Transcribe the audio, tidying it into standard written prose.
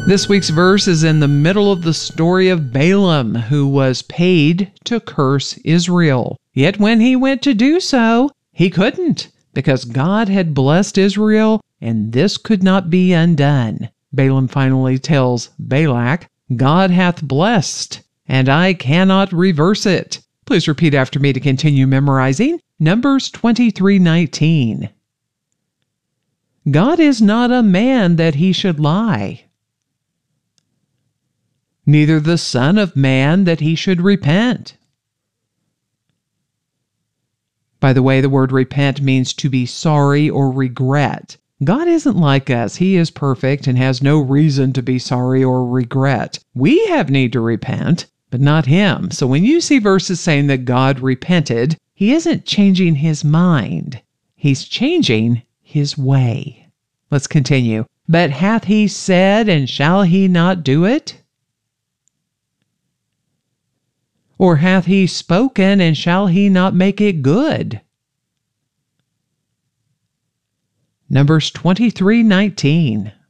This week's verse is in the middle of the story of Balaam, who was paid to curse Israel. Yet when he went to do so, he couldn't, because God had blessed Israel, and this could not be undone. Balaam finally tells Balak, God hath blessed, and I cannot reverse it. Please repeat after me to continue memorizing. Numbers 23:19. God is not a man that he should lie, neither the Son of Man that he should repent. By the way, the word repent means to be sorry or regret. God isn't like us. He is perfect and has no reason to be sorry or regret. We have need to repent, but not him. So when you see verses saying that God repented, he isn't changing his mind. He's changing his way. Let's continue. But hath he said, and shall he not do it? Or hath he spoken, and shall he not make it good? Numbers 23:19.